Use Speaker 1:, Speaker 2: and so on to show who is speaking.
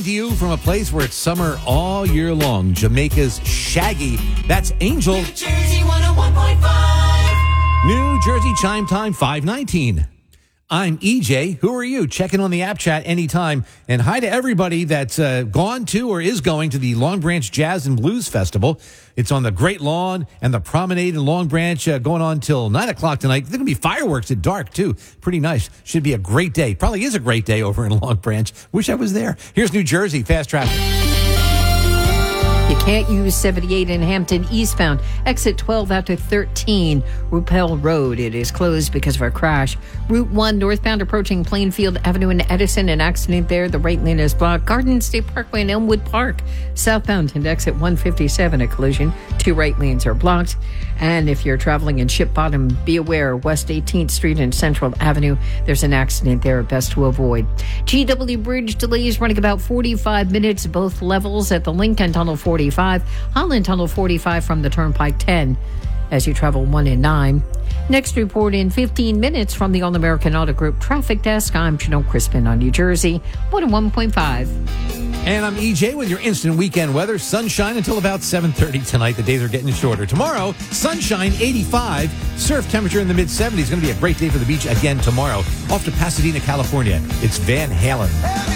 Speaker 1: to you from a place where it's summer all year long, Jamaica's Shaggy. That's Angel.
Speaker 2: New Jersey 101.5.
Speaker 1: New Jersey chime time 5:19. I'm EJ. Who are you? Checking on the app chat anytime. And hi to everybody that's gone to or is going to the Long Branch Jazz and Blues Festival. It's on the Great Lawn and the Promenade in Long Branch going on till 9 o'clock tonight. There's going to be fireworks at dark, too. Pretty nice. Should be a great day. Probably is a great day over in Long Branch. Wish I was there. Here's New Jersey Fast Traffic.
Speaker 3: You can't use 78 in Hampton eastbound. Exit 12 out to 13, Rupel Road. It is closed because of a crash. Route 1 northbound approaching Plainfield Avenue in Edison. An accident there. The right lane is blocked. Garden State Parkway and Elmwood Park. Southbound and exit 157, a collision. 2 right lanes are blocked. And if you're traveling in Ship Bottom, be aware. West 18th Street and Central Avenue. There's an accident there. Best to avoid. GW Bridge delays running about 45 minutes. Both levels at the Lincoln Tunnel 45, Holland Tunnel 45 from the Turnpike 10 as you travel 1 and 9. Next report in 15 minutes from the All-American Auto Group Traffic Desk. I'm Janelle Crispin on New Jersey 101.5.
Speaker 1: And I'm EJ with your instant weekend weather. Sunshine until about 7:30 tonight. The days are getting shorter. Tomorrow, sunshine, 85. Surf temperature in the mid-70s. Going to be a great day for the beach again tomorrow. Off to Pasadena, California. It's Van Halen.